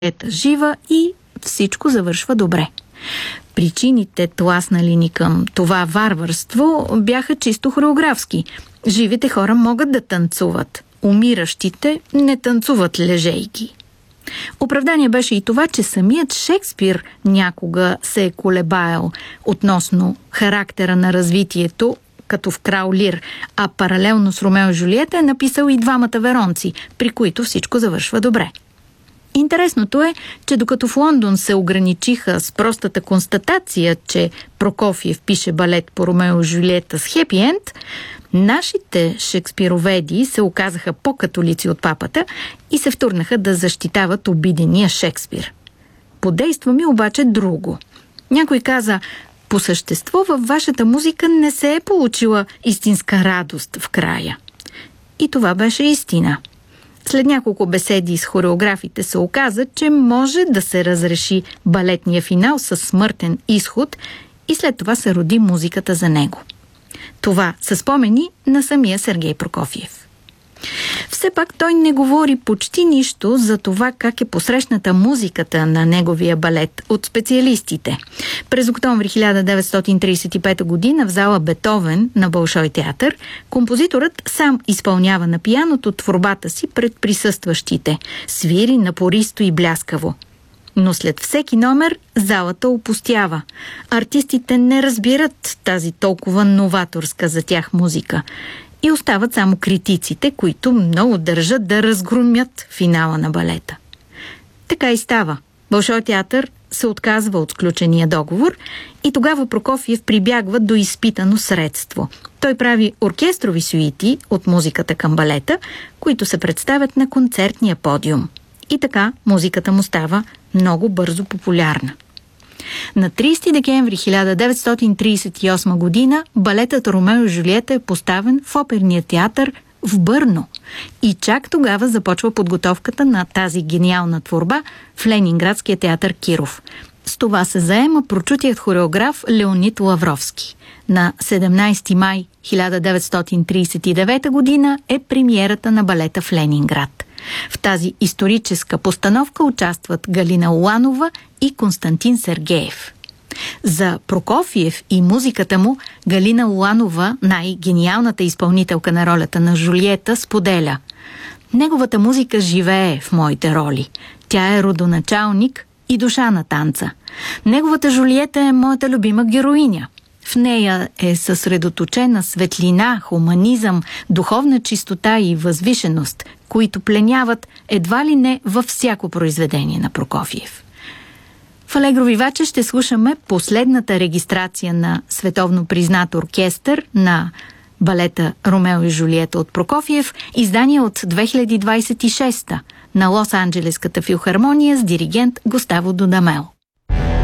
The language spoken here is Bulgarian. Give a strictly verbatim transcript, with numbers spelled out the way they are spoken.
жива и всичко завършва добре. Причините, тласнали ни към това варварство, бяха чисто хореографски. Живите хора могат да танцуват, умиращите не танцуват лежейки. Оправдание беше и това, че самият Шекспир някога се е колебаел относно характера на развитието, като в Крал Лир, а паралелно с Ромео и Жулиета е написал и двамата Веронци, при които всичко завършва добре. Интересното е, че докато в Лондон се ограничиха с простата констатация, че Прокофиев пише балет по Ромео и Жулиета с хепи енд, нашите шекспироведи се оказаха по-католици от папата и се втурнаха да защитават обидения Шекспир. Подейства ми обаче друго. Някой каза: по същество във вашата музика не се е получила истинска радост в края. И това беше истина. След няколко беседи с хореографите се оказа, че може да се разреши балетния финал със смъртен изход и след това се роди музиката за него. Това са спомени на самия Сергей Прокофиев. Все пак той не говори почти нищо за това как е посрещната музиката на неговия балет от специалистите. През октомври хиляда деветстотин тридесет и пета година в зала Бетовен на Болшой театър композиторът сам изпълнява на пианото творбата си пред присъстващите. Свири напористо и бляскаво. Но след всеки номер залата опустява. Артистите не разбират тази толкова новаторска за тях музика. И остават само критиците, които много държат да разгромят финала на балета. Така и става. Болшой театър се отказва от сключения договор и тогава Прокофиев прибягва до изпитано средство. Той прави оркестрови сюити от музиката към балета, които се представят на концертния подиум. И така музиката му става много бързо популярна. На тридесети декември хиляда деветстотин тридесет и осма година балетът Ромео и Жулиета е поставен в оперния театър в Бърно. И чак тогава започва подготовката на тази гениална творба в Ленинградския театър Киров. С това се заема прочутият хореограф Леонид Лавровски. На седемнадесети май хиляда деветстотин тридесет и девета година е премиерата на балета в Ленинград. В тази историческа постановка участват Галина Уланова и Константин Сергеев. За Прокофиев и музиката му Галина Уланова, най-гениалната изпълнителка на ролята на Жулиета, споделя: неговата музика живее в моите роли. Тя е родоначалник и душа на танца. Неговата Жулиета е моята любима героиня. В нея е съсредоточена светлина, хуманизъм, духовна чистота и възвишеност, които пленяват едва ли не във всяко произведение на Прокофиев. В Алегро Виваче ще слушаме последната регистрация на световно признат оркестър на балета Ромео и Жулиета от Прокофиев, издание от две хиляди двадесет и шеста на Лос-Анджелеската филхармония с диригент Густаво Дудамел.